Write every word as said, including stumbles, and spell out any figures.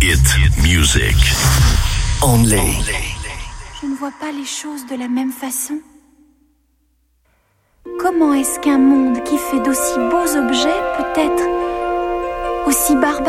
Hit music. Only. Je ne vois pas les choses de la même façon. Comment est-ce qu'un monde qui fait d'aussi beaux objets peut être aussi barbare ?